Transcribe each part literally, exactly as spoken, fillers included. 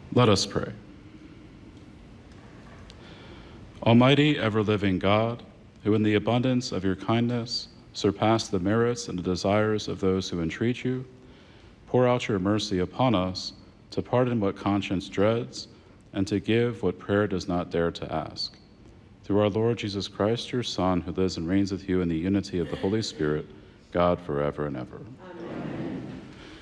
Let us pray. Almighty, ever-living God, who in the abundance of your kindness surpass the merits and the desires of those who entreat you, pour out your mercy upon us to pardon what conscience dreads and to give what prayer does not dare to ask. Through our Lord Jesus Christ, your Son, who lives and reigns with you in the unity of the Holy Spirit, God forever and ever. Amen.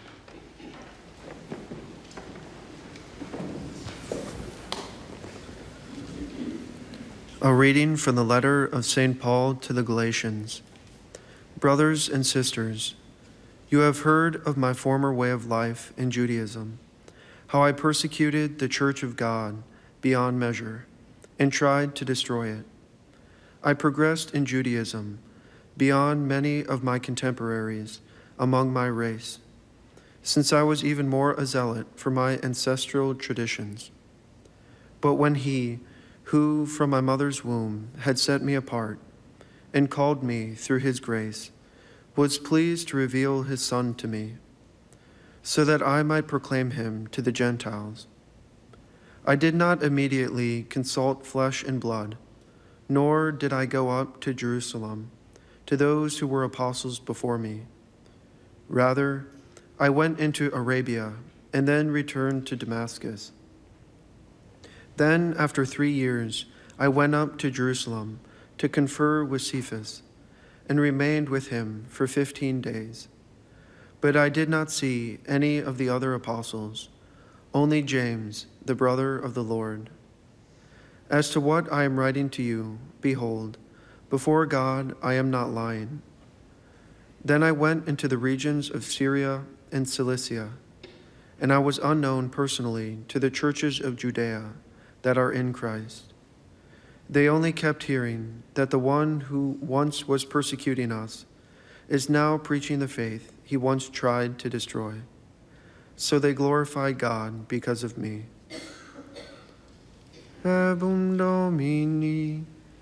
A reading from the letter of Saint Paul to the Galatians. Brothers and sisters, you have heard of my former way of life in Judaism, how I persecuted the church of God beyond measure and tried to destroy it. I progressed in Judaism beyond many of my contemporaries among my race, since I was even more a zealot for my ancestral traditions. But when he, who from my mother's womb had set me apart and called me through his grace, was pleased to reveal his Son to me, so that I might proclaim him to the Gentiles. I did not immediately consult flesh and blood, nor did I go up to Jerusalem to those who were apostles before me. Rather, I went into Arabia and then returned to Damascus. Then, after three years, I went up to Jerusalem to confer with Cephas and remained with him for fifteen days. But I did not see any of the other apostles, only James, the brother of the Lord. As to what I am writing to you, behold, before God I am not lying. Then I went into the regions of Syria and Cilicia, and I was unknown personally to the churches of Judea that are in Christ. They only kept hearing that the one who once was persecuting us is now preaching the faith he once tried to destroy. So they glorified God because of me. Verbum Domini.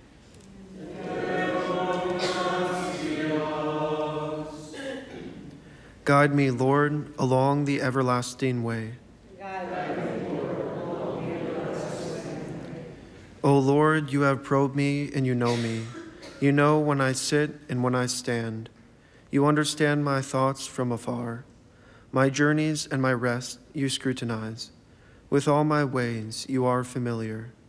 Guide me, Lord, along the everlasting way. O Lord, you have probed me and you know me. You know when I sit and when I stand. You understand my thoughts from afar. My journeys and my rest you scrutinize. With all my ways you are familiar.